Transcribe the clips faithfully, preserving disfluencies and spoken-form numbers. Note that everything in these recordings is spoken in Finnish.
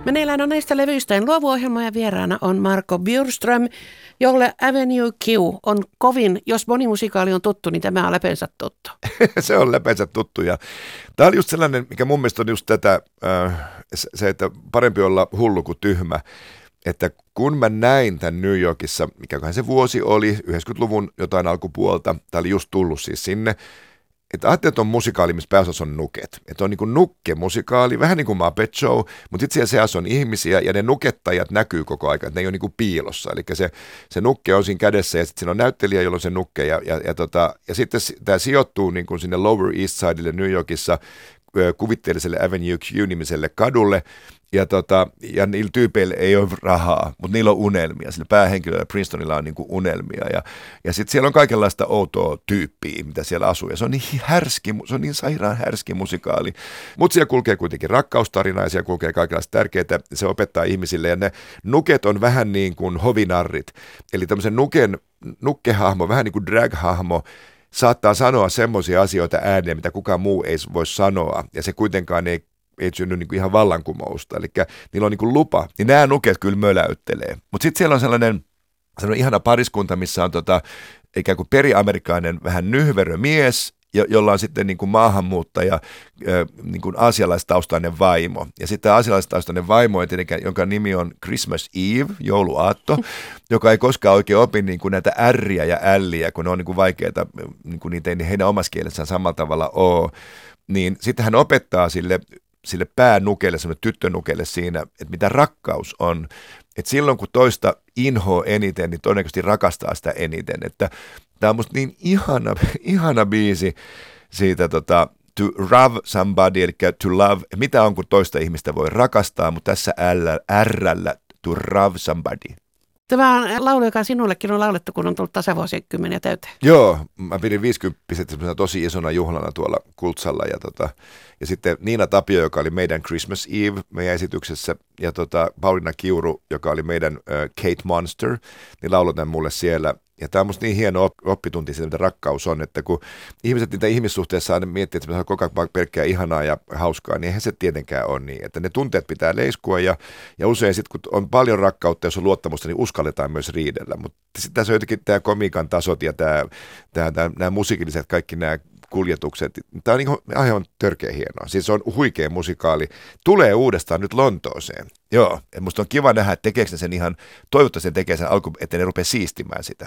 Meneillään on näistä levyistään luovuohjelma ja vieraana on Marco Bjurström, jolle Avenue Q on kovin, jos monimusikaali on tuttu, niin tämä on läpeensä tuttu. Se on läpeensä tuttu ja tämä oli just sellainen, mikä mun mielestä on just tätä, äh, se, että parempi olla hullu kuin tyhmä. Että kun mä näin tämän New Yorkissa, mikäköhän se vuosi oli, yhdeksänkymmentäluvun jotain alkupuolta, tämä oli just tullut siis sinne, että ajattelin, että on musikaali, missä pääosassa on nuket. Että on niin kuin nukke-musikaali, vähän niin kuin Muppet Show, mutta sitten siellä seassa on ihmisiä ja ne nukettajat näkyy koko ajan, että ne ei ole niin kuin piilossa. Eli se, se nukke on siinä kädessä ja sitten siinä on näyttelijä, jolla on se nukke. Ja, ja, ja, tota, ja sitten tämä sijoittuu niin kuin sinne Lower East Sidelle New Yorkissa kuvitteelliselle Avenue Q-nimiselle kadulle. Ja, tota, ja niillä tyypeillä ei ole rahaa, mutta niillä on unelmia. Sillä päähenkilöllä Princetonilla on niinku unelmia. Ja, ja sitten siellä on kaikenlaista outoa tyyppiä, mitä siellä asuu. Ja se on niin härski, se on niin sairaan härski musikaali. Mutta siellä kulkee kuitenkin rakkaustarina ja siellä kulkee kaikenlaista tärkeää. Se opettaa ihmisille. Ja ne nuket on vähän niin kuin hovinarrit. Eli tämmöisen nuken, nukkehahmo, vähän niin kuin drag-hahmo, saattaa sanoa semmoisia asioita ääneen, mitä kukaan muu ei voi sanoa. Ja se kuitenkaan ei ei synny niin kuin ihan vallankumousta, eli niillä on niin kuin lupa, niin nämä nuket kyllä möläyttelee. Mutta sitten siellä on sellainen, sellainen ihana pariskunta, missä on tota, ikään kuin periamerikainen vähän nyhverö mies, jo- jolla on sitten niin kuin maahanmuuttaja, äh, niin kuin aasialaistaustainen vaimo. Ja sitten aasialaistaustainen vaimo, jonka nimi on Christmas Eve, jouluaatto, joka ei koskaan oikein opi niin kuin näitä ärriä ja älliä, kun ne on niin kuin vaikeita, niin kuin niitä ei heidän omassa kielessään samalla tavalla ole. Niin sitten hän opettaa sille sille päänukelle, semmoinen tyttönukelle siinä, että mitä rakkaus on. Että silloin kun toista inhoa eniten, niin todennäköisesti rakastaa sitä eniten. Että tämä on musta niin ihana, ihana biisi siitä tota, to love somebody, eli to love, mitä on kun toista ihmistä voi rakastaa, mutta tässä R-llä to love somebody. Tämä on laulu, joka sinullekin on laulettu, kun on tullut tasavuosikymmeniä täyteen. Joo, mä pidin viisikymppiset tosi isona juhlana tuolla Kultsalla. Ja, tota, ja sitten Niina Tapio, joka oli meidän Christmas Eve meidän esityksessä, ja tota, Pauliina Kiuru, joka oli meidän äh, Kate Monster, niin laulotaan mulle siellä. Ja tämä on musta niin hieno oppitunti siitä, mitä rakkaus on, että kun ihmiset niitä ihmissuhteessa aina miettii, että me saa koko ajan pelkkää ihanaa ja hauskaa, niin eihän se tietenkään ole niin. Että ne tunteet pitää leiskua ja, ja usein sitten kun on paljon rakkautta, jos on luottamusta, niin uskalletaan myös riidellä. Mutta sitten tässä on jotenkin tämä komiikan tasot ja tämä, tämä, tämä, nämä musiikilliset, kaikki nämä kuljetukset. Tämä on niin aivan törkeä hienoa. Siis se on huikea musikaali. Tulee uudestaan nyt Lontooseen. Joo, ja musta on kiva nähdä, että tekeekö ne sen ihan, toivottavasti sen tekee sen alku, että ne rupeaa siistimään sitä.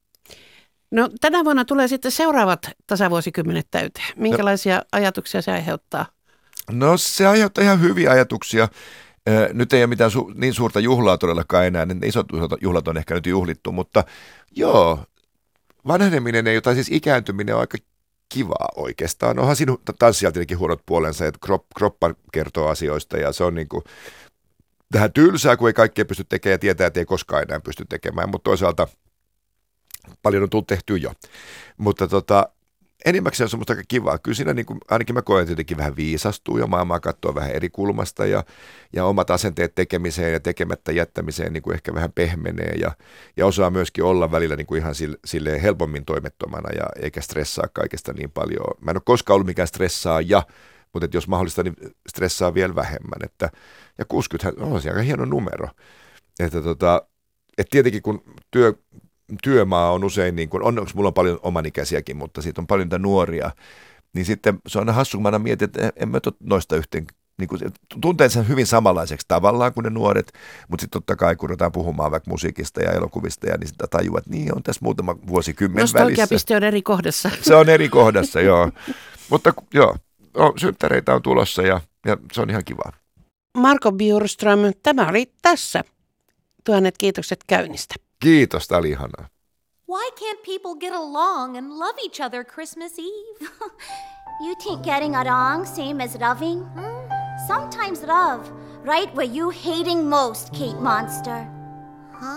No tänä vuonna tulee sitten seuraavat tasavuosikymmenet täyteen. Minkälaisia no, ajatuksia se aiheuttaa? No se aiheuttaa ihan hyviä ajatuksia. Nyt ei ole mitään su- niin suurta juhlaa todellakaan enää. Ne isot juhlat on ehkä nyt juhlittu, mutta joo, vanheneminen ei, tai siis ikääntyminen on aika kivaa oikeastaan. Onhan siinä tanssijalta tietenkin huonot puolensa, että krop, kroppa kertoo asioista ja se on niin kuin tähän tylsää, kun ei kaikkea pysty tekemään ja tietää, että ei koskaan enää pysty tekemään, mutta toisaalta paljon on tullut tehty jo. Mutta tota, enimmäkseen se on musta aika kivaa. Kyllä siinä niin kuin, ainakin mä koen jotenkin vähän viisastuu ja maailmaa katsoo vähän eri kulmasta ja, ja omat asenteet tekemiseen ja tekemättä jättämiseen niin kuin ehkä vähän pehmenee ja, ja osaa myöskin olla välillä niin kuin ihan sille, silleen helpommin toimettomana ja eikä stressaa kaikesta niin paljon. Mä en ole koskaan ollut mikään stressaaja, mutta jos mahdollista, niin stressaa vielä vähemmän. Että, ja kuusikymmentä on se aika hieno numero. Että tota, et tietenkin kun työ, työmaa on usein, niin kuin, onneksi mulla on paljon omanikäisiäkin, mutta siitä on paljon niitä nuoria, niin sitten se on hassu, kun mä aina mietin, että en mä noista yhteen, niin kuin, tuntee sen hyvin samanlaiseksi tavallaan kuin ne nuoret, mutta sitten totta kai kun ruvetaan puhumaan vaikka musiikista ja elokuvista, ja niin sitä tajua, että niin on tässä muutama vuosikymmen välissä. Nostalgiapiste on eri kohdassa. Se on eri kohdassa, joo. Mutta joo, no, synttäreitä on tulossa ja, ja se on ihan kivaa. Marco Bjurström, tämä oli tässä. Tuhannet kiitokset käynnistä. Kiitos, tämä oli ihanaa. Why can't people get along and love each other Christmas Eve? You think getting along same as loving? Hmm? Sometimes love, right where you hating most, Kate Monster.